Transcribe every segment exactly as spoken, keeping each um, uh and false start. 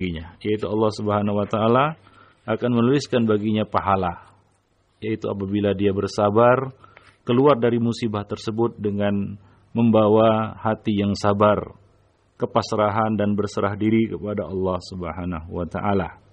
yaitu Allah Subhanahu wa taala akan menuliskan baginya pahala, yaitu apabila dia bersabar keluar dari musibah tersebut dengan membawa hati yang sabar, kepasrahan dan berserah diri kepada Allah Subhanahu wa taala.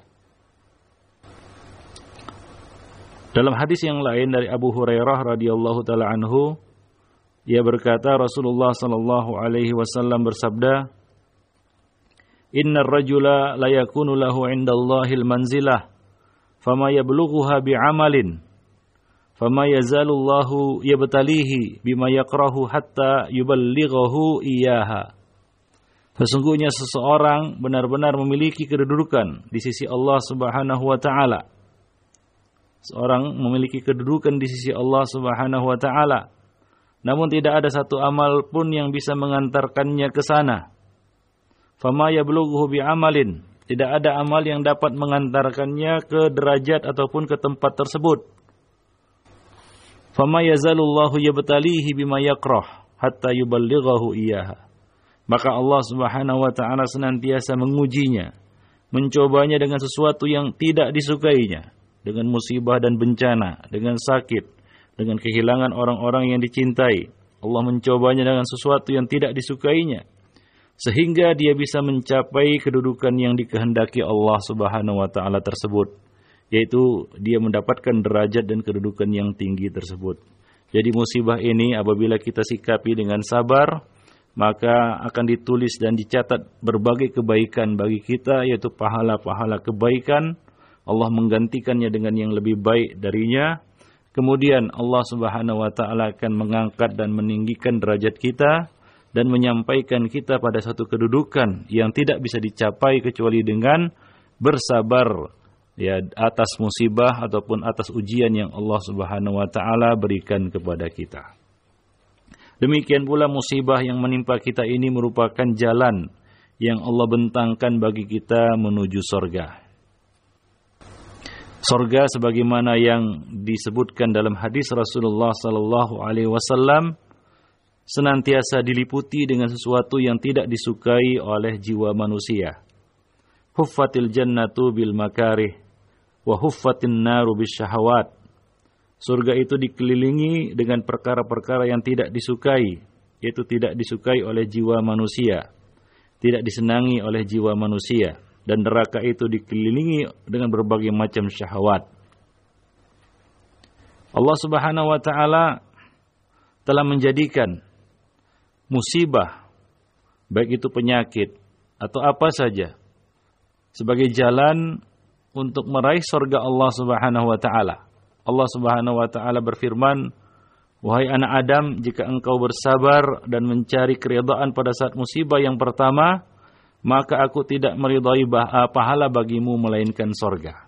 Dalam hadis yang lain dari Abu Hurairah radhiyallahu taala anhu, ia berkata Rasulullah sallallahu alaihi wasallam bersabda, "Innar rajula la yakunu lahu 'indallahil manzilah, fama yablughuha bi'amalin, fama yazalullahu yabtalihi bima yakrahu hatta yuballighahu iyyaha." Sesungguhnya seseorang benar-benar memiliki kedudukan di sisi Allah Subhanahu wa taala. Seorang memiliki kedudukan di sisi Allah Subhanahu wa taala. Namun tidak ada satu amal pun yang bisa mengantarkannya ke sana. Fama yablughu bi'amalin, tidak ada amal yang dapat mengantarkannya ke derajat ataupun ke tempat tersebut. Fama yazalullahu yabtalihi bima yakrah hatta yuballighahu iyyaha. Maka Allah Subhanahu wa taala senantiasa mengujinya, mencobanya dengan sesuatu yang tidak disukainya, dengan musibah dan bencana, dengan sakit, dengan kehilangan orang-orang yang dicintai. Allah mencobanya dengan sesuatu yang tidak disukainya, sehingga dia bisa mencapai kedudukan yang dikehendaki Allah Subhanahu wa taala tersebut, yaitu dia mendapatkan derajat dan kedudukan yang tinggi tersebut. Jadi musibah ini apabila kita sikapi dengan sabar, maka akan ditulis dan dicatat berbagai kebaikan bagi kita, yaitu pahala-pahala kebaikan. Allah menggantikannya dengan yang lebih baik darinya. Kemudian Allah Subhanahu wa taala akan mengangkat dan meninggikan derajat kita dan menyampaikan kita pada satu kedudukan yang tidak bisa dicapai kecuali dengan bersabar ya atas musibah ataupun atas ujian yang Allah Subhanahu wa taala berikan kepada kita. Demikian pula musibah yang menimpa kita ini merupakan jalan yang Allah bentangkan bagi kita menuju surga. Surga sebagaimana yang disebutkan dalam hadis Rasulullah sallallahu alaihi wasallam senantiasa diliputi dengan sesuatu yang tidak disukai oleh jiwa manusia. Huffatil jannatu bil makarih wa huffatin naru bisyahawat. Surga itu dikelilingi dengan perkara-perkara yang tidak disukai, yaitu tidak disukai oleh jiwa manusia, tidak disenangi oleh jiwa manusia. Dan neraka itu dikelilingi dengan berbagai macam syahwat. Allah Subhanahu wa taala telah menjadikan musibah, baik itu penyakit atau apa saja, sebagai jalan untuk meraih surga Allah Subhanahu wa taala. Allah Subhanahu wa taala berfirman, "Wahai anak Adam, jika engkau bersabar dan mencari keridhaan pada saat musibah yang pertama, maka aku tidak meridai pahala bagimu melainkan sorga."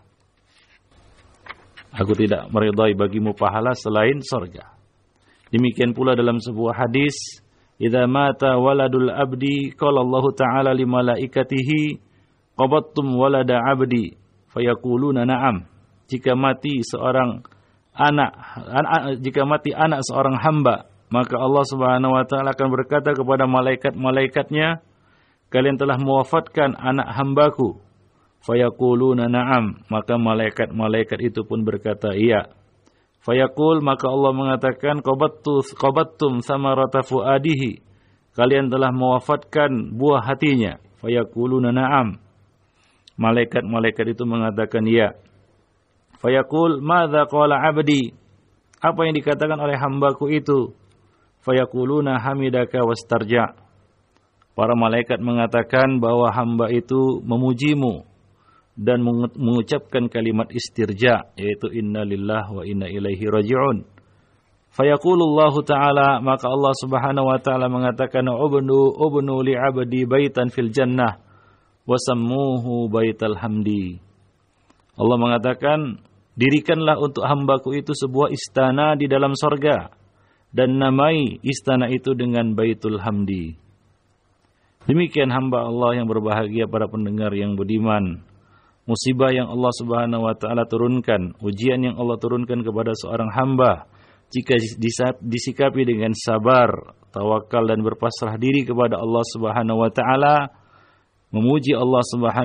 Aku tidak meridai bagimu pahala selain sorga. Demikian pula dalam sebuah hadis, "Idza mata waladul abdi, qala Allah Ta'ala li malaikatihi, qabattum walada abdi, fayaquluna na'am." Jika mati seorang anak, anak jika mati anak seorang hamba, maka Allah Subhanahu wa taala akan berkata kepada malaikat-malaikatnya, "Kalian telah mewafatkan anak hambaku." Fayaquluna na'am, maka malaikat-malaikat itu pun berkata, "Iya." Fayaqul, maka Allah mengatakan, "Qabattu qabattum samarata fuadihi." Kalian telah mewafatkan buah hatinya. Fayaquluna na'am. Malaikat-malaikat itu mengatakan, "Iya." Fayaqul, "Madza qala 'abdi?" Apa yang dikatakan oleh hambaku itu? Fayaquluna hamidaka wastarja'. Para malaikat mengatakan bahwa hamba itu memujimu dan mengucapkan kalimat istirja, yaitu inna lillahi wa inna ilaihi raji'un. Fayaqulullahu ta'ala, maka Allah Subhanahu wa ta'ala mengatakan, ubnu ubnu li'abdi baitan fil jannah wasammuhu baital hamdi. Allah mengatakan, dirikanlah untuk hambaku itu sebuah istana di dalam sorga dan namai istana itu dengan Baitul Hamdi. Demikian hamba Allah yang berbahagia, para pendengar yang budiman. Musibah yang Allah Subhanahu wa taala turunkan, ujian yang Allah turunkan kepada seorang hamba, jika disikapi dengan sabar, tawakal dan berpasrah diri kepada Allah Subhanahu wa taala, memuji Allah Subhanahu wa taala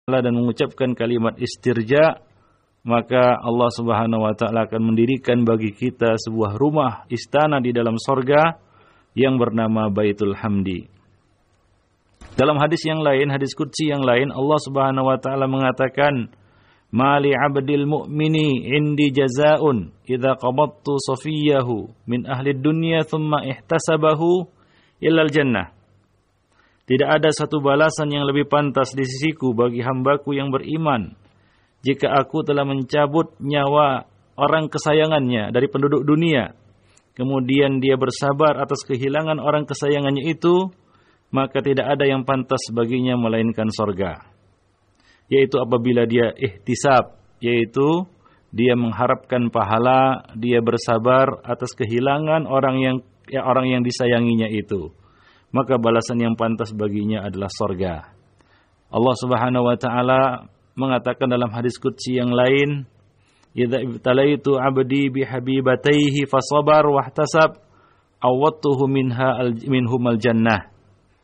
dan mengucapkan kalimat istirja, maka Allah Subhanahu wa taala akan mendirikan bagi kita sebuah rumah istana di dalam sorga yang bernama Baitul Hamdi. Dalam hadis yang lain, hadis qudsi yang lain, Allah Subhanahu wa taala mengatakan, "Mali 'abdil mu'mini 'indi jazaa'un idza qabattu safiyahu min ahli dunya thumma ihtasabahu illal jannah." Tidak ada satu balasan yang lebih pantas di sisiku bagi hambaku yang beriman jika aku telah mencabut nyawa orang kesayangannya dari penduduk dunia, kemudian dia bersabar atas kehilangan orang kesayangannya itu, maka tidak ada yang pantas baginya melainkan sorga. Yaitu apabila dia ihtisab, yaitu dia mengharapkan pahala, dia bersabar atas kehilangan orang yang ya, orang yang disayanginya itu, maka balasan yang pantas baginya adalah sorga. Allah Subhanahu wa taala mengatakan dalam hadis qudsi yang lain, "Idza ibtalaitu 'abdi bihabibataihi fasabar wahtasab, awwadtuhu minha minhumal jannah."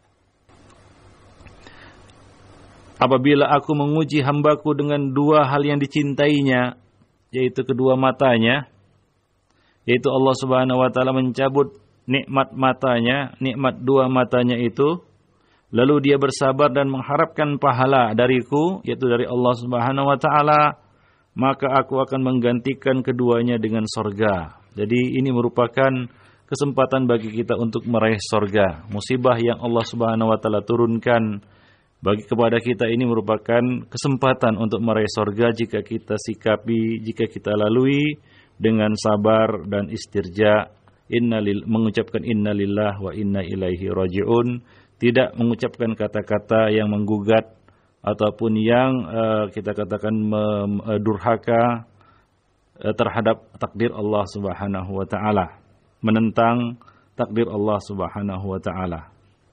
Apabila aku menguji hambaku dengan dua hal yang dicintainya, yaitu kedua matanya, yaitu Allah Subhanahu wa taala mencabut nikmat matanya, nikmat dua matanya itu, lalu dia bersabar dan mengharapkan pahala dariku, yaitu dari Allah Subhanahu wa taala, maka aku akan menggantikan keduanya dengan sorga. Jadi ini merupakan kesempatan bagi kita untuk meraih sorga. Musibah yang Allah Subhanahu wa taala turunkan bagi kepada kita ini merupakan kesempatan untuk meraih sorga jika kita sikapi, jika kita lalui dengan sabar dan istirja. Innalil, mengucapkan innalillah wa inna ilaihi raji'un, tidak mengucapkan kata-kata yang menggugat ataupun yang uh, kita katakan mem, uh, durhaka uh, terhadap takdir Allah Subhanahu wa taala, menentang takdir Allah Subhanahu wa taala.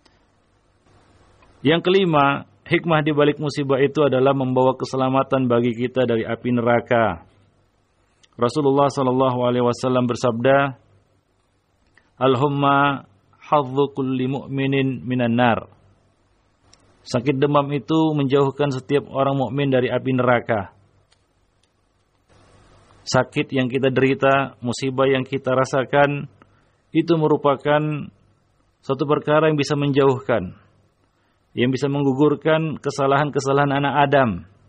Yang kelima, hikmah di balik musibah itu adalah membawa keselamatan bagi kita dari api neraka. Rasulullah sallallahu alaihi wasallam bersabda, "Al-humma hadzu kulli mu'minin minan nar." Sakit demam itu menjauhkan setiap orang mukmin dari api neraka. Sakit yang kita derita, musibah yang kita rasakan, itu merupakan suatu perkara yang bisa menjauhkan, yang bisa menggugurkan kesalahan-kesalahan anak Adam.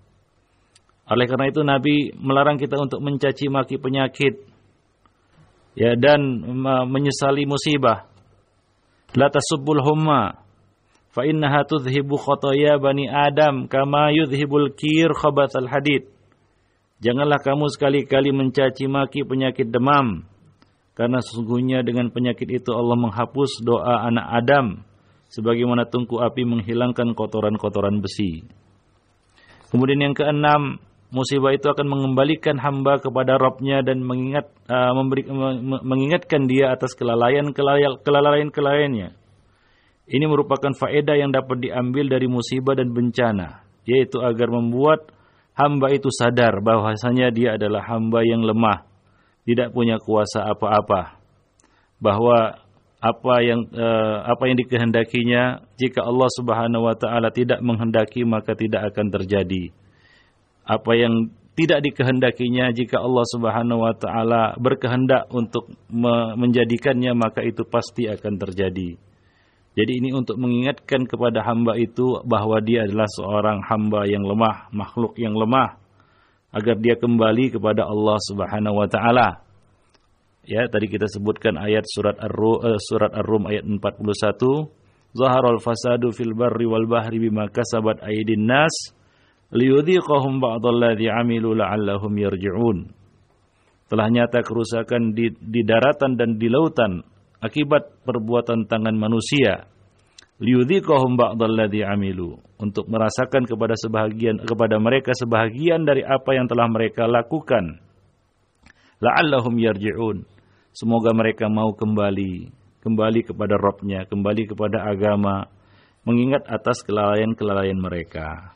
Oleh karena itu Nabi melarang kita untuk mencaci maki penyakit, ya, dan menyesali musibah. La tasubbul humma fa innaha tudhibu khotoya bani Adam kama yudhibul kir khabathal hadid. Janganlah kamu sekali-kali mencaci maki penyakit demam, karena sesungguhnya dengan penyakit itu Allah menghapus doa anak Adam sebagaimana tungku api menghilangkan kotoran-kotoran besi. Kemudian yang keenam, musibah itu akan mengembalikan hamba kepada Rabb-nya dan mengingat, uh, memberi, mengingatkan dia atas kelalaian-kelalaiannya. Ini merupakan faedah yang dapat diambil dari musibah dan bencana, yaitu agar membuat hamba itu sadar bahwasanya dia adalah hamba yang lemah, tidak punya kuasa apa-apa, bahwa apa yang uh, apa yang dikehendakinya, jika Allah Subhanahu wa taala tidak menghendaki maka tidak akan terjadi. Apa yang tidak dikehendakinya, jika Allah Subhanahu wa taala berkehendak untuk me- menjadikannya, maka itu pasti akan terjadi. Jadi ini untuk mengingatkan kepada hamba itu bahwa dia adalah seorang hamba yang lemah, makhluk yang lemah, agar dia kembali kepada Allah Subhanahu wa taala. Ya, tadi kita sebutkan ayat surat Ar-Rum, uh, surat Ar-Rum ayat empat puluh satu, Zaharal fasadu fil barri wal bahri bima kasabat aydin nas liyudhiqahum ba'dalladzi 'amilu la'allahum yarji'un. Telah nyata kerusakan di, di daratan dan di lautan akibat perbuatan tangan manusia. Liyudhiqahum ba'dalladzi 'amilu, untuk merasakan kepada sebahagian kepada mereka sebahagian dari apa yang telah mereka lakukan. La'allahum yarji'un, semoga mereka mau kembali, kembali kepada Rabb-nya, kembali kepada agama, mengingat atas kelalaian-kelalaian mereka.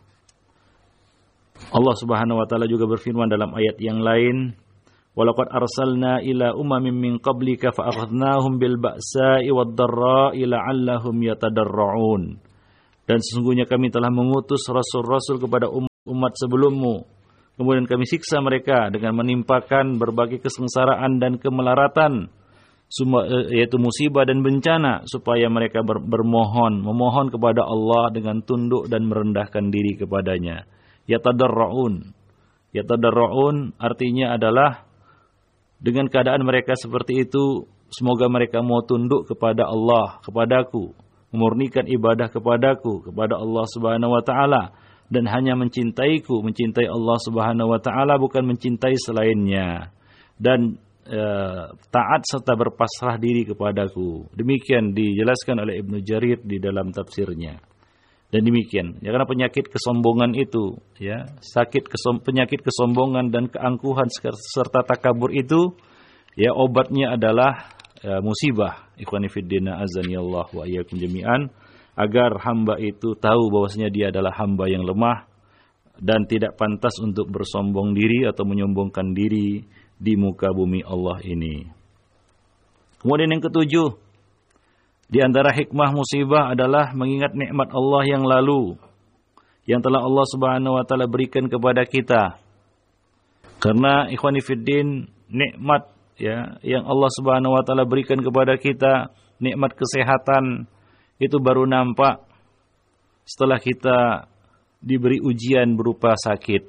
Allah Subhanahu wa taala juga berfirman dalam ayat yang lain, "Walaqad arsalna ila umamin min qablika fa akhadnahum bil ba'sa'i wad dharra'i la'allahum yatadarra'un." Dan sesungguhnya kami telah mengutus rasul-rasul kepada umat umat sebelummu. Kemudian kami siksa mereka dengan menimpakan berbagai kesengsaraan dan kemelaratan, yaitu musibah dan bencana, supaya mereka ber- bermohon, memohon kepada Allah dengan tunduk dan merendahkan diri kepadanya. Yatadarra'un. Yatadarra'un artinya adalah dengan keadaan mereka seperti itu, semoga mereka mau tunduk kepada Allah, kepadaku, memurnikan ibadah kepadaku, kepada Allah Subhanahu wa taala, dan hanya mencintaiku, mencintai Allah Subhanahu wa taala, bukan mencintai selainnya, dan e, taat serta berpasrah diri kepadaku. Demikian dijelaskan oleh Ibnu Jarir di dalam tafsirnya. Dan demikian, ya, karena penyakit kesombongan itu, ya, sakit kesom, penyakit kesombongan dan keangkuhan serta takabur itu, ya, obatnya adalah ya, musibah. Ikhwani fiddin azanillah wa iyyakum jami'an. Agar hamba itu tahu bahwasanya dia adalah hamba yang lemah dan tidak pantas untuk bersombong diri atau menyombongkan diri di muka bumi Allah ini. Kemudian yang ketujuh, di antara hikmah musibah adalah mengingat nikmat Allah yang lalu, yang telah Allah Subhanahu wa taala berikan kepada kita. Karena ikhwani fiddin, nikmat ya yang Allah Subhanahu wa taala berikan kepada kita, nikmat kesehatan, itu baru nampak setelah kita diberi ujian berupa sakit.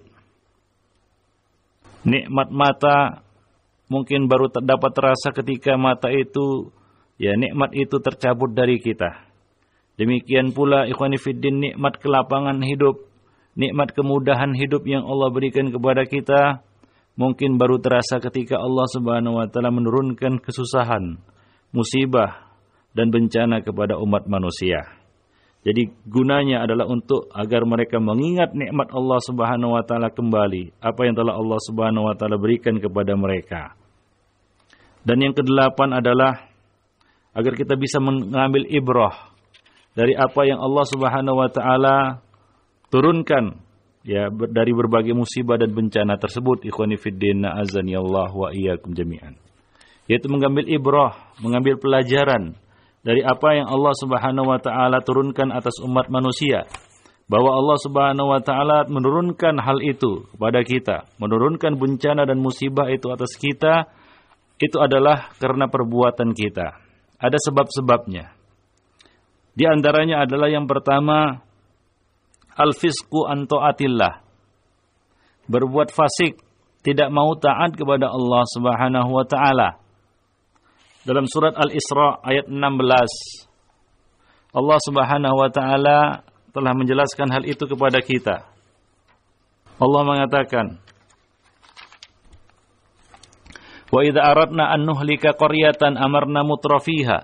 Nikmat mata mungkin baru dapat terasa ketika mata itu, ya, nikmat itu tercabut dari kita. Demikian pula ikhwani fiddin, nikmat kelapangan hidup, nikmat kemudahan hidup yang Allah berikan kepada kita, mungkin baru terasa ketika Allah Subhanahu wa taala menurunkan kesusahan, musibah dan bencana kepada umat manusia. Jadi gunanya adalah untuk agar mereka mengingat nikmat Allah Subhanahu wa taala kembali, apa yang telah Allah Subhanahu wa taala berikan kepada mereka. Dan yang kedelapan adalah agar kita bisa mengambil ibrah dari apa yang Allah Subhanahu wa taala turunkan, ya, dari berbagai musibah dan bencana tersebut. Ikhwani fiddin azanillah wa iyyakum jami'an. Yaitu mengambil ibrah, mengambil pelajaran dari apa yang Allah Subhanahu wa taala turunkan atas umat manusia, bahwa Allah Subhanahu wa taala menurunkan hal itu kepada kita, menurunkan bencana dan musibah itu atas kita, itu adalah karena perbuatan kita. Ada sebab-sebabnya. Di antaranya adalah yang pertama, al-fisqu an ta'atillah. Berbuat fasik, tidak mau taat kepada Allah Subhanahu wa taala. Dalam surat Al-Isra ayat enam belas, Allah Subhanahu wa taala telah menjelaskan hal itu kepada kita. Allah mengatakan, "Wa idza aradna an nuhlika qaryatan amarna mutrafiha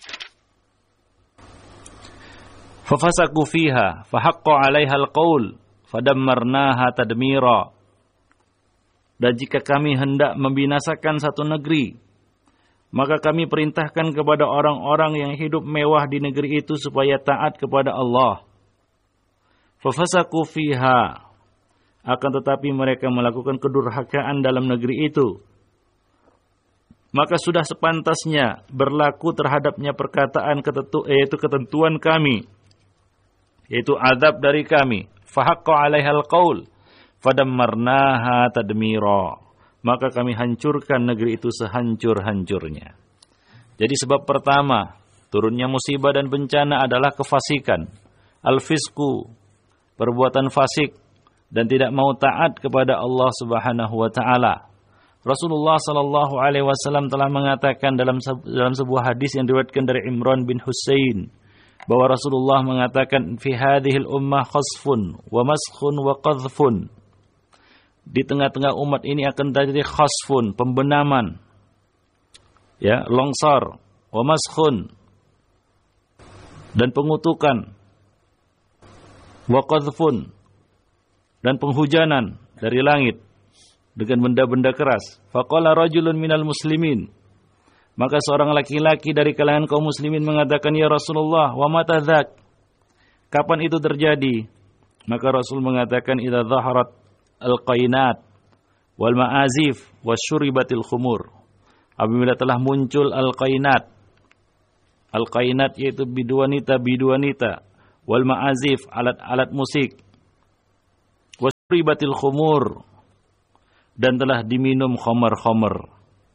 fafasaku fiha fahaqqa 'alaiha al-qaul fadammarnaha tadmira." Dan jika kami hendak membinasakan satu negeri, maka kami perintahkan kepada orang-orang yang hidup mewah di negeri itu supaya taat kepada Allah. Fafasaku fiha, akan tetapi mereka melakukan kedurhakaan dalam negeri itu. Maka sudah sepantasnya berlaku terhadapnya perkataan ketentu, yaitu ketentuan kami, yaitu azab dari kami. Fahaqqa 'alaihal qaul fadammarnaha tadmira. Maka kami hancurkan negeri itu sehancur-hancurnya. Jadi sebab pertama turunnya musibah dan bencana adalah kefasikan, al-fisqu, perbuatan fasik dan tidak mau taat kepada Allah Subhanahu wa taala. Rasulullah sallallahu alaihi wasallam telah mengatakan dalam dalam sebuah hadis yang diriwayatkan dari Imran bin Husain, bahwa Rasulullah mengatakan, fi hadhil ummah khasfun wa maskhun wa qadhfun. Di tengah-tengah umat ini akan terjadi khasfun, pembenaman, ya, longsor, wa maskhun, dan pengutukan, wa qadhfun, dan penghujanan dari langit dengan benda-benda keras. Faqala rajulun minal muslimin, maka seorang laki-laki dari kalangan kaum muslimin mengatakan, ya Rasulullah, wa mata dzak, kapan itu terjadi? Maka Rasul mengatakan, idza zaharat al-qainat wal ma'azif wasyuribatil khumur. Apabila telah muncul al-qainat, al-qainat yaitu biduanita biduanita, wal ma'azif alat-alat musik, ribatil khumur, dan telah diminum khamar-khamar.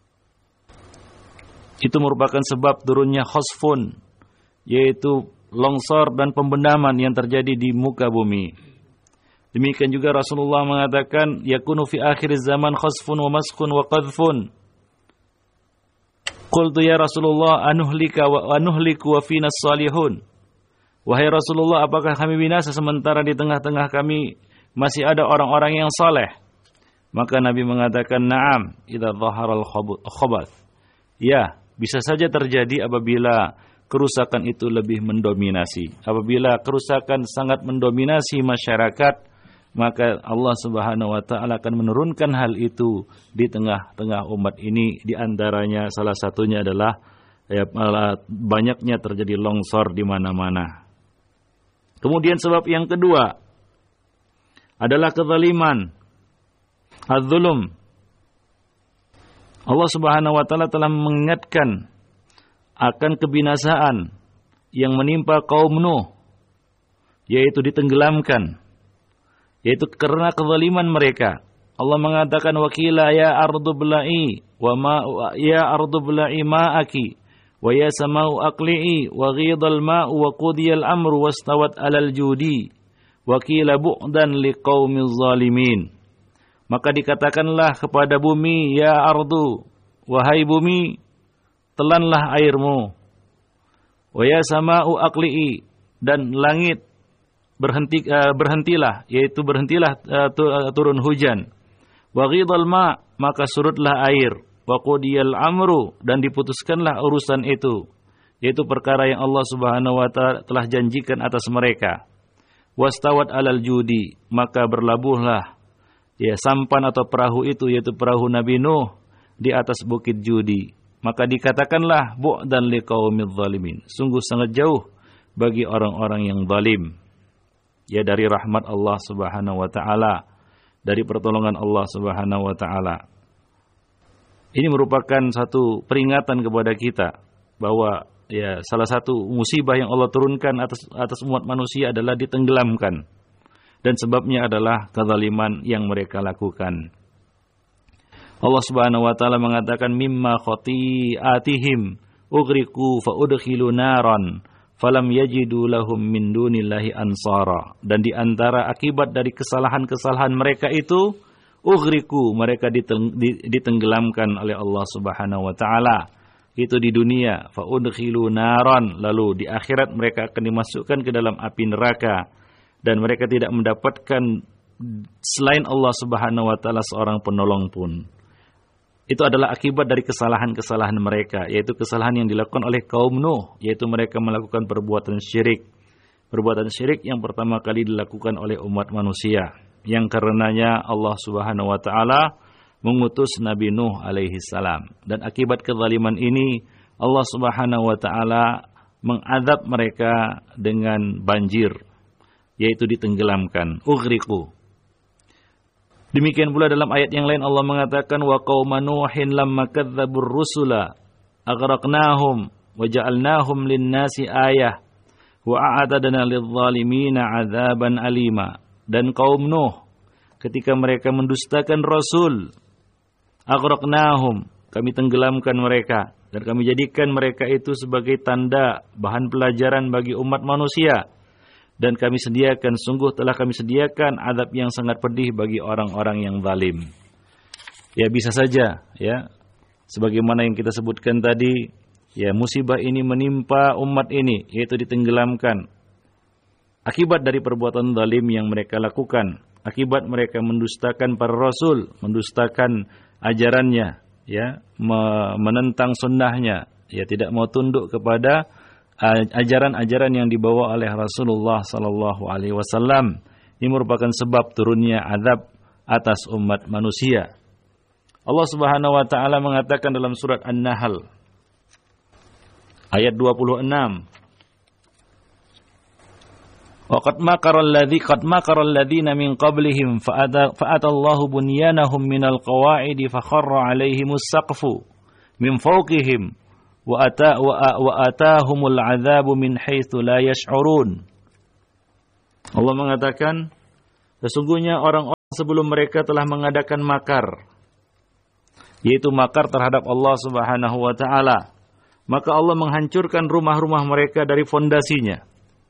Itu merupakan sebab turunnya khasfun, yaitu longsor dan pembendaman yang terjadi di muka bumi. Demikian juga Rasulullah mengatakan, yakunu fi akhir zaman khasfun wa maskun wa qadhfun. Qultu ya Rasulullah anuhlika wa anuhliku wa fina salihun. Wahai Rasulullah, apakah kami binasa sementara di tengah-tengah kami masih ada orang-orang yang saleh? Maka Nabi mengatakan, na'am, idza dhaharal khabath. Ya, bisa saja terjadi apabila kerusakan itu lebih mendominasi. Apabila kerusakan sangat mendominasi masyarakat, maka Allah Subhanahu wa taala akan menurunkan hal itu di tengah-tengah umat ini. Di antaranya salah satunya adalah ya, banyaknya terjadi longsor di mana-mana. Kemudian sebab yang kedua adalah kezaliman, az-zulum. Allah Subhanahu wa taala telah mengingatkan akan kebinasaan yang menimpa kaum Nuh, yaitu ditenggelamkan, yaitu karena kezaliman mereka. Allah mengatakan, wakila ya ardu bla'i wa ma ya ardu bla'i ma'aki wa ya samau aqli'i wa ghidal ma'u wa qudiyal amru wastawat alal judi wa qila bu'dan liqaumiz zalimin. Maka dikatakanlah kepada bumi, ya ardu, wahai bumi, telanlah airmu. Wa ya samau aqli'i, dan langit berhenti uh, berhentilah, yaitu berhentilah uh, turun hujan. Wa ghidal ma', maka surutlah air. Wa qudiyal amru, dan diputuskanlah urusan itu, yaitu perkara yang Allah Subhanahu wa taala telah janjikan atas mereka. Wastawat alal judi, maka berlabuhlah ya sampan atau perahu itu, yaitu perahu Nabi Nuh, di atas bukit Judi. Maka dikatakanlah bu'dan liqaumidz zalimin, sungguh sangat jauh bagi orang-orang yang zalim, ya dari rahmat Allah Subhanahu wa taala, dari pertolongan Allah Subhanahu wa taala. Ini merupakan satu peringatan kepada kita bahwa ya salah satu musibah yang Allah turunkan atas atas umat manusia adalah ditenggelamkan, dan sebabnya adalah kezaliman yang mereka lakukan. Allah Subhanahu wa taala mengatakan, mimma khati'atihim ughriqu fa udkhilu naran falam yajidu lahum min dunillahi ansara. Dan di antara akibat dari kesalahan-kesalahan mereka itu, ughriqu, mereka ditenggelamkan oleh Allah Subhanahu wa taala. Itu di dunia, fa udkhilu naran, lalu di akhirat mereka akan dimasukkan ke dalam api neraka, dan mereka tidak mendapatkan selain Allah Subhanahu wa taala seorang penolong pun. Itu adalah akibat dari kesalahan-kesalahan mereka, yaitu kesalahan yang dilakukan oleh kaum Nuh, yaitu mereka melakukan perbuatan syirik. Perbuatan syirik yang pertama kali dilakukan oleh umat manusia, yang karenanya Allah Subhanahu wa taala mengutus Nabi Nuh alaihi salam. Dan akibat kezaliman ini, Allah Subhanahu wa taala mengadab mereka dengan banjir, yaitu ditenggelamkan, ughriqu. Demikian pula dalam ayat yang lain Allah mengatakan, wa qauma nuhin lamma kadzdzabur rusula aghraqnahum wa ja'alnahum lin-nasi ayah wa a'tadna lidh-dhalimina 'adzaban alima. Dan kaum Nuh ketika mereka mendustakan Rasul, aghraqnahum, kami tenggelamkan mereka, dan kami jadikan mereka itu sebagai tanda, bahan pelajaran bagi umat manusia. Dan kami sediakan, sungguh telah kami sediakan azab yang sangat pedih bagi orang-orang yang zalim. Ya bisa saja, ya, sebagaimana yang kita sebutkan tadi, ya musibah ini menimpa umat ini, yaitu ditenggelamkan. Akibat dari perbuatan zalim yang mereka lakukan, akibat mereka mendustakan para rasul, mendustakan ajarannya, ya, menentang sunnahnya, ya tidak mau tunduk kepada ajaran-ajaran yang dibawa oleh Rasulullah sallallahu alaihi wasallam. Ini merupakan sebab turunnya azab atas umat manusia. Allah Subhanahu wa taala mengatakan dalam surat An-Nahl ayat dua puluh enam, wa qad makara alladzi qad makara alladziina min qablihim fa atallahu bunyanahum minal qawaa'idi fa kharra 'alaihimus saqfu min fawqihim wa ata wa atahumul 'adzabu min haitsu la yash'urun. Allah mengatakan, sesungguhnya orang sebelum mereka telah mengadakan makar, yaitu makar terhadap Allah Subhanahu wa taala, maka Allah menghancurkan rumah-rumah mereka dari fondasinya.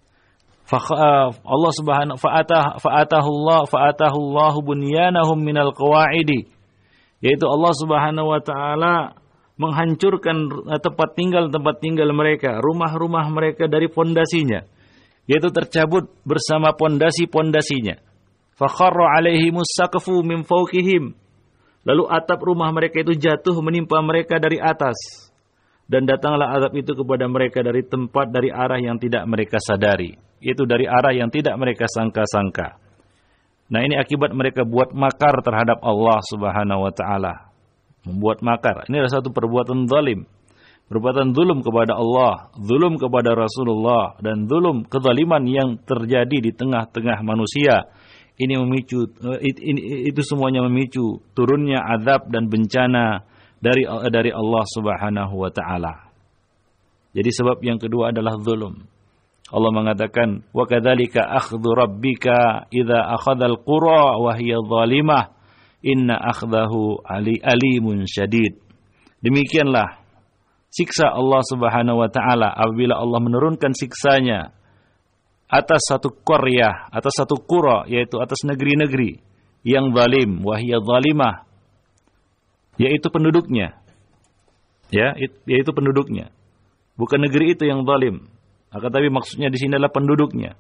Allah Subhanahu fa'atah fa'atahullah fa'atahullahu bunyanahum minal qawaidi, yaitu Allah Subhanahu wa taala menghancurkan tempat tinggal tempat tinggal mereka, rumah-rumah mereka dari fondasinya, yaitu tercabut bersama pondasi-pondasinya. Fa kharra 'alaihimus saqfu min fawqihim, lalu atap rumah mereka itu jatuh menimpa mereka dari atas, dan datanglah azab itu kepada mereka dari tempat, dari arah yang tidak mereka sadari, yaitu dari arah yang tidak mereka sangka-sangka. Nah, ini akibat mereka buat makar terhadap Allah Subhanahu wa taala. Membuat makar. Ini adalah satu perbuatan zalim. Perbuatan zulum kepada Allah, zulum kepada Rasulullah, dan zulum kezaliman yang terjadi di tengah-tengah manusia. Ini memicu itu semuanya memicu turunnya azab dan bencana dari dari Allah Subhanahu wa taala. Jadi sebab yang kedua adalah zulum. Allah mengatakan, "Wa kadzalika akhdhu rabbika idza akhadhal qura wa hiya zalimah, inna akhdahu ali alimun syadid." Demikianlah siksa Allah Subhanahu wa taala apabila Allah menurunkan siksanya atas satu qaryah, atas satu qura, yaitu atas negeri-negeri yang zalim, wa hiya zalimah, yaitu penduduknya. Ya, yaitu penduduknya. Bukan negeri itu yang zalim, akan tapi maksudnya di sini adalah penduduknya.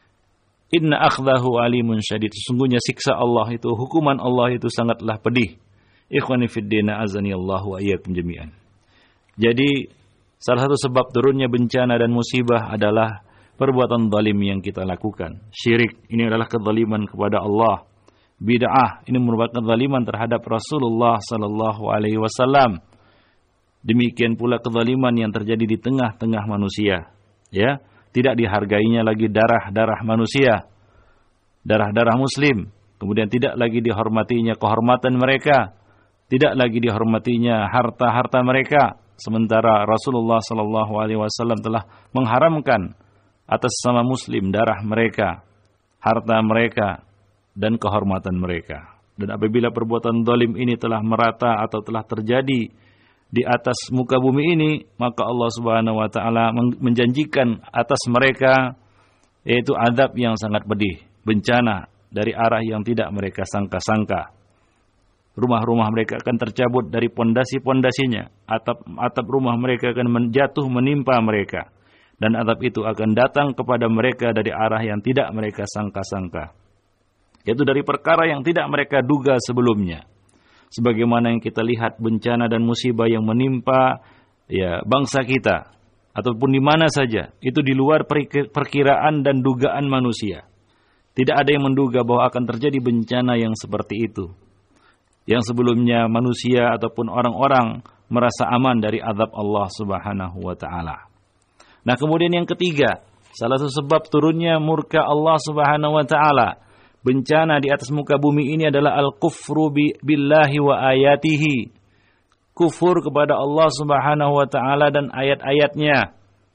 Inna akhdahu alimun syadid. Sesungguhnya siksa Allah itu, hukuman Allah itu sangatlah pedih. Ikhwani fid din, azani Allah wa iyyakum jami'an. Jadi salah satu sebab turunnya bencana dan musibah adalah perbuatan zalim yang kita lakukan. Syirik, ini adalah kezaliman kepada Allah. Bid'ah, ini merupakan kezaliman terhadap Rasulullah sallallahu alaihi wasallam. Demikian pula kezaliman yang terjadi di tengah-tengah manusia. Ya, tidak dihargainya lagi darah-darah manusia, darah-darah muslim, kemudian tidak lagi dihormatinya kehormatan mereka, tidak lagi dihormatinya harta-harta mereka, sementara Rasulullah sallallahu alaihi wasallam telah mengharamkan atas sama muslim darah mereka, harta mereka, dan kehormatan mereka. Dan apabila perbuatan zalim ini telah merata atau telah terjadi di atas muka bumi ini, maka Allah Subhanahu wa taala menjanjikan atas mereka yaitu azab yang sangat pedih, bencana dari arah yang tidak mereka sangka-sangka. Rumah-rumah mereka akan tercabut dari pondasi-pondasinya, atap-atap rumah mereka akan menjatuh menimpa mereka, dan azab itu akan datang kepada mereka dari arah yang tidak mereka sangka-sangka, yaitu dari perkara yang tidak mereka duga sebelumnya. Sebagaimana yang kita lihat bencana dan musibah yang menimpa ya bangsa kita ataupun di mana saja, itu di luar perkiraan dan dugaan manusia. Tidak ada yang menduga bahwa akan terjadi bencana yang seperti itu, yang sebelumnya manusia ataupun orang-orang merasa aman dari azab Allah Subhanahu wa taala. Nah, kemudian yang ketiga, salah satu sebab turunnya murka Allah Subhanahu wa taala, bencana di atas muka bumi ini adalah al-kufru billahi wa ayatihi. Kufur kepada Allah Subhanahu wa taala dan ayat-ayatnya.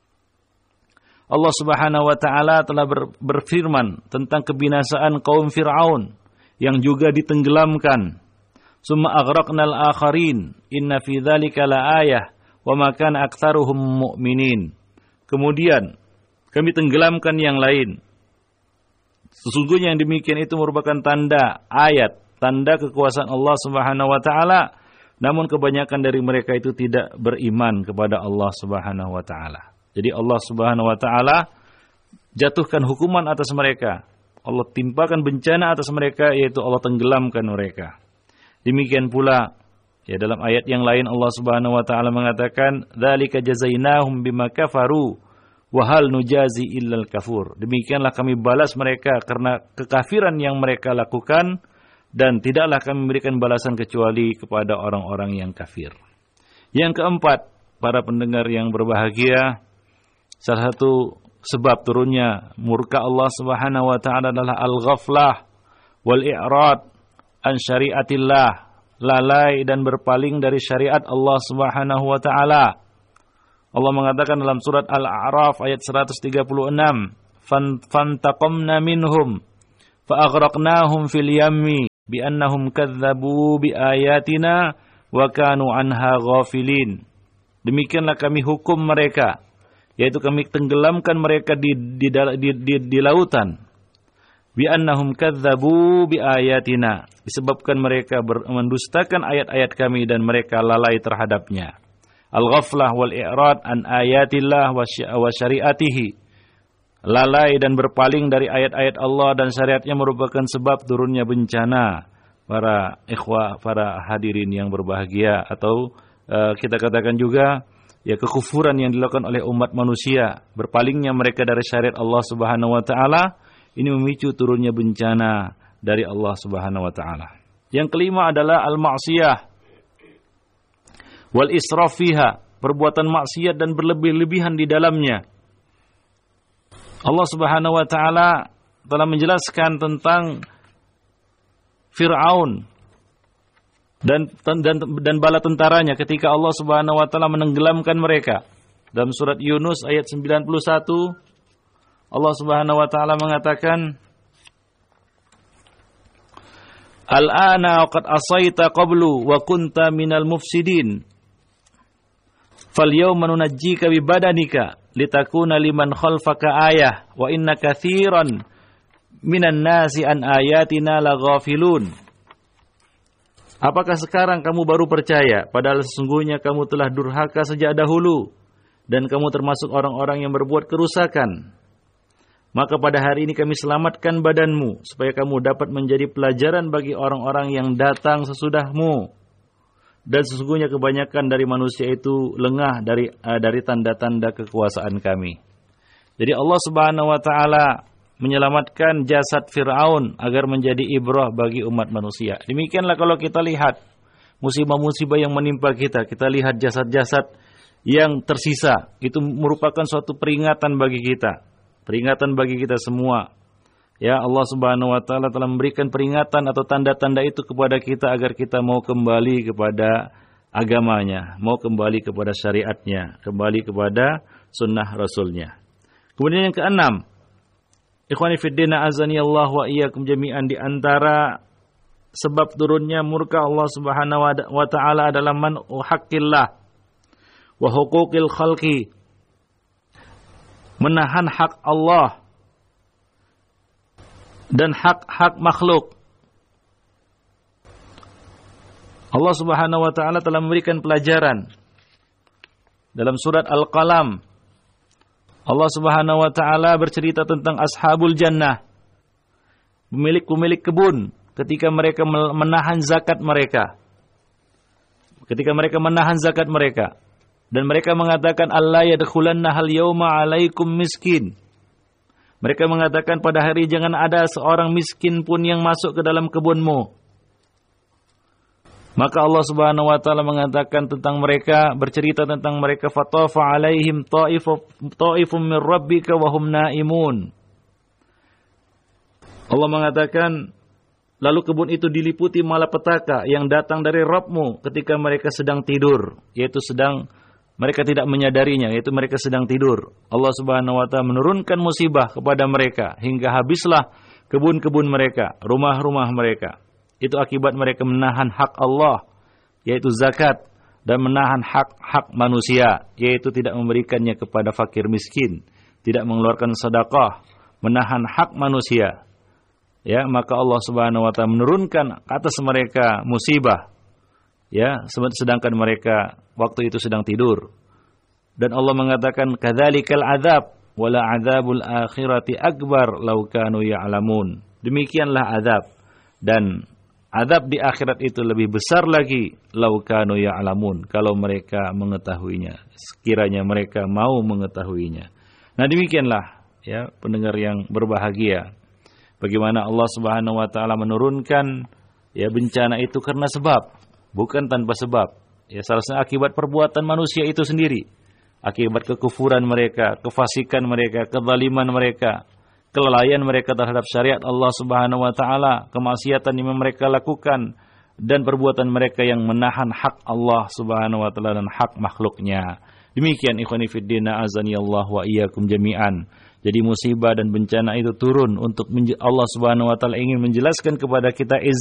Allah Subhanahu wa taala telah ber, berfirman tentang kebinasaan kaum Fir'aun yang juga ditenggelamkan. Summa aghraqnal akharin inna fi dzalika laayah wa ma kana aktsaruhum mu'minin. Kemudian kami tenggelamkan yang lain. Sesungguhnya yang demikian itu merupakan tanda, ayat, tanda kekuasaan Allah Subhanahu wa taala, namun kebanyakan dari mereka itu tidak beriman kepada Allah Subhanahu wa taala. Jadi Allah Subhanahu wa taala jatuhkan hukuman atas mereka. Allah timpakan bencana atas mereka, yaitu Allah tenggelamkan mereka. Demikian pula ya dalam ayat yang lain Allah Subhanahu wa taala mengatakan, "Dzalika jazainahum bima kafaru wa hal nujazi illal kafur." Demikianlah kami balas mereka karena kekafiran yang mereka lakukan, dan tidaklah kami memberikan balasan kecuali kepada orang-orang yang kafir. Yang keempat, para pendengar yang berbahagia, salah satu sebab turunnya murka Allah Subhanahu wa taala adalah al-ghaflah wal i'rad an syariatillah, lalai dan berpaling dari syariat Allah Subhanahu wa taala. Allah mengatakan dalam surat Al-A'raf ayat seratus tiga puluh enam, "Fantaqamna minhum fa aghraqnahum fil yammi bi annahum kadzdzabu bi ayatina wa kanu anha ghafilin. Demikianlah kami hukum mereka, yaitu kami tenggelamkan mereka di di di, di, di lautan. Bi annahum kadzdzabu bi ayatina, disebabkan mereka mendustakan ayat-ayat kami dan mereka lalai terhadapnya. Al-ghaflah wal i'rad an ayatillah wa syariatihi. Lalai dan berpaling dari ayat-ayat Allah dan syariatnya merupakan sebab turunnya bencana. Para ikhwah, para hadirin yang berbahagia, atau uh, kita katakan juga ya kekufuran yang dilakukan oleh umat manusia, berpalingnya mereka dari syariat Allah Subhanahu wa taala, ini memicu turunnya bencana dari Allah Subhanahu wa taala. Yang kelima adalah al-ma'siyah wal israf fiha, perbuatan maksiat dan berlebih-lebihan di dalamnya. Allah Subhanahu wa taala telah menjelaskan tentang Fir'aun dan dan dan bala tentaranya ketika Allah Subhanahu wa taala menenggelamkan mereka. Dalam surat Yunus ayat sembilan puluh satu, Allah Subhanahu wa taala mengatakan, Al-ana qad asaita qablu wa kunta minal mufsidin. Falyawma nunajjika bi badanika litakuna liman khalfaka ayah wa inna katsiran minan nasi an ayatina laghafilun. Apakah sekarang kamu baru percaya padahal sesungguhnya kamu telah durhaka sejak dahulu dan kamu termasuk orang-orang yang berbuat kerusakan. Maka pada hari ini kami selamatkan badanmu supaya kamu dapat menjadi pelajaran bagi orang-orang yang datang sesudahmu. Dan sesungguhnya kebanyakan dari manusia itu lengah dari uh, dari tanda-tanda kekuasaan kami. Jadi Allah Subhanahu wa taala menyelamatkan jasad Fir'aun agar menjadi ibrah bagi umat manusia. Demikianlah kalau kita lihat musibah-musibah yang menimpa kita, kita lihat jasad-jasad yang tersisa, itu merupakan suatu peringatan bagi kita. Peringatan bagi kita semua. Ya, Allah Subhanahu wa taala telah memberikan peringatan atau tanda-tanda itu kepada kita agar kita mau kembali kepada agamanya, mau kembali kepada syariatnya, kembali kepada sunnah Rasulnya. Kemudian yang keenam, ikhwani fiddin azani Allah wa iyyakum jami'an, di antara sebab turunnya murka Allah Subhanahu wa taala adalah man haqqillah wa huquqil khalqi, menahan hak Allah dan hak-hak makhluk. Allah Subhanahu wa taala telah memberikan pelajaran dalam surat Al-Qalam. Allah Subhanahu wa taala bercerita tentang ashabul jannah, pemilik-pemilik kebun, ketika mereka menahan zakat mereka. Ketika mereka menahan zakat mereka dan mereka mengatakan alla yadkhulanna hal yauma alaikum miskin. Mereka mengatakan pada hari jangan ada seorang miskin pun yang masuk ke dalam kebunmu. Maka Allah Subhanahu wa taala mengatakan tentang mereka, bercerita tentang mereka, fatafa alaihim ta'ifum min rabbika wa hum naimun. Allah mengatakan lalu kebun itu diliputi malapetaka yang datang dari Rabbmu ketika mereka sedang tidur, yaitu sedang mereka tidak menyadarinya, yaitu mereka sedang tidur. Allah Subhanahu wa taala menurunkan musibah kepada mereka hingga habislah kebun-kebun mereka, rumah-rumah mereka. Itu akibat mereka menahan hak Allah, yaitu zakat, dan menahan hak-hak manusia, yaitu tidak memberikannya kepada fakir miskin, tidak mengeluarkan sedekah, menahan hak manusia. Ya, maka Allah Subhanahu wa taala menurunkan ke atas mereka musibah. Ya, sedangkan mereka waktu itu sedang tidur. Dan Allah mengatakan kadzalikal adzab wala adzabul akhirati akbar law kanu ya'lamun. Demikianlah azab, dan azab di akhirat itu lebih besar lagi law kanu ya'lamun, kalau mereka mengetahuinya, sekiranya mereka mau mengetahuinya. Nah, demikianlah ya pendengar yang berbahagia, bagaimana Allah Subhanahu wa taala menurunkan ya bencana itu karena sebab, bukan tanpa sebab. Ya, salah akibat perbuatan manusia itu sendiri. Akibat kekufuran mereka, kefasikan mereka, kezaliman mereka, kelalaian mereka terhadap syariat Allah Subhanahu wa taala, kemaksiatan yang mereka lakukan, dan perbuatan mereka yang menahan hak Allah Subhanahu wa taala dan hak makhluknya. Demikian ikhwani fiddin azani Allah wa iyyakum jami'an. Jadi musibah dan bencana itu turun untuk Allah Subhanahu wa taala ingin menjelaskan kepada kita izzah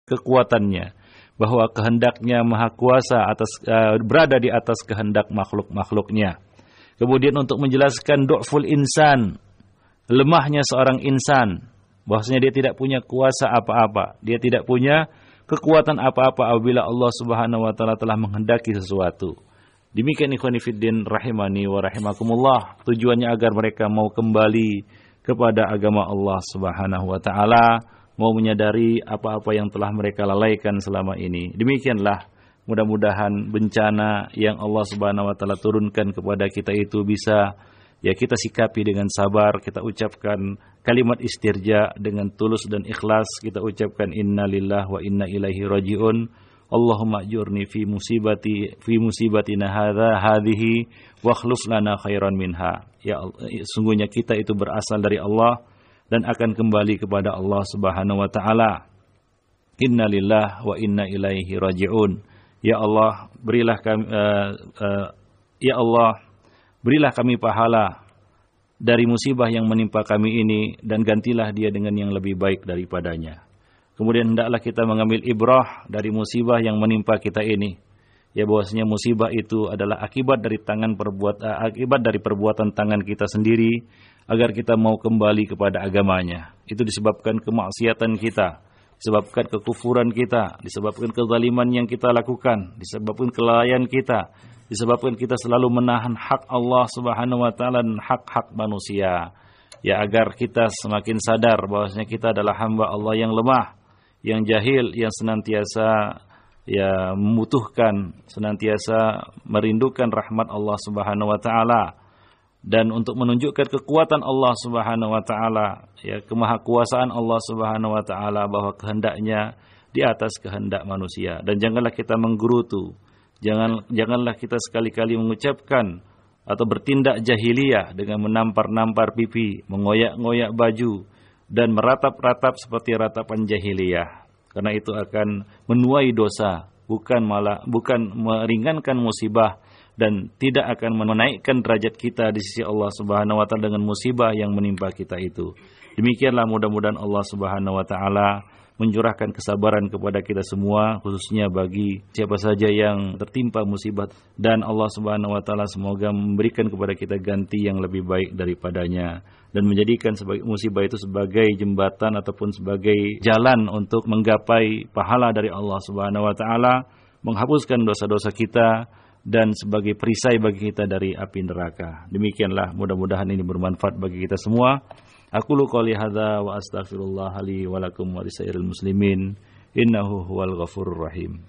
kekuatannya, bahwa kehendaknya maha kuasa atas uh, berada di atas kehendak makhluk-makhluknya. Kemudian untuk menjelaskan du'ful insan, lemahnya seorang insan, bahwasanya dia tidak punya kuasa apa-apa, dia tidak punya kekuatan apa-apa apabila Allah Subhanahu wa taala telah menghendaki sesuatu. Demikian ikhwani fiddin rahimani wa rahimakumullah, tujuannya agar mereka mau kembali kepada agama Allah Subhanahu wa taala, mau menyadari apa-apa yang telah mereka lalaikan selama ini. Demikianlah mudah-mudahan bencana yang Allah Subhanahu wa taala turunkan kepada kita itu bisa ya kita sikapi dengan sabar, kita ucapkan kalimat istirja dengan tulus dan ikhlas, kita ucapkan innalillahi wa inna ilaihi rajiun. Allahumma ajurni fi musibati fi musibatina hadza hadhihi wa akhlif lana khairan minha. Ya Allah, sungguhnya kita itu berasal dari Allah dan akan kembali kepada Allah Subhanahu wa taala. Innalillahi wa inna ilaihi rajiun. Ya Allah, berilah kami uh, uh, ya Allah, berilah kami pahala dari musibah yang menimpa kami ini dan gantilah dia dengan yang lebih baik daripadanya. Kemudian hendaklah kita mengambil ibrah dari musibah yang menimpa kita ini. Ya bahwasanya musibah itu adalah akibat dari tangan perbuat uh, akibat dari perbuatan tangan kita sendiri agar kita mau kembali kepada agamanya. Itu disebabkan kemaksiatan kita, disebabkan kekufuran kita, disebabkan kezaliman yang kita lakukan, disebabkan kelalaian kita, disebabkan kita selalu menahan hak Allah Subhanahu wa taala dan hak-hak manusia. Ya agar kita semakin sadar bahwasanya kita adalah hamba Allah yang lemah, yang jahil, yang senantiasa ya membutuhkan, senantiasa merindukan rahmat Allah Subhanahu wa taala, dan untuk menunjukkan kekuatan Allah Subhanahu wa taala, ya kemahakuasaan Allah Subhanahu wa taala bahwa kehendaknya di atas kehendak manusia. Dan janganlah kita menggerutu, jangan janganlah kita sekali-kali mengucapkan atau bertindak jahiliyah dengan menampar-nampar pipi, mengoyak-ngoyak baju dan meratap-ratap seperti ratapan jahiliyah. Karena itu akan menuai dosa, bukan malah bukan meringankan musibah dan tidak akan menaikkan derajat kita di sisi Allah Subhanahu wa taala dengan musibah yang menimpa kita itu. Demikianlah mudah-mudahan Allah Subhanahu wa taala mencurahkan kesabaran kepada kita semua, khususnya bagi siapa saja yang tertimpa musibah, dan Allah Subhanahu wa taala semoga memberikan kepada kita ganti yang lebih baik daripadanya dan menjadikan musibah itu sebagai jembatan ataupun sebagai jalan untuk menggapai pahala dari Allah Subhanahu wa taala, menghapuskan dosa-dosa kita dan sebagai perisai bagi kita dari api neraka. Demikianlah, mudah-mudahan ini bermanfaat bagi kita semua. Aqulu qouli hadza wa astaghfirullah li wa lakum wa lisairil muslimin innahu huwal ghafurur rahim.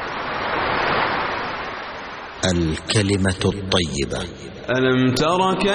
Al-kalimatu at-thayyibah. Alam tara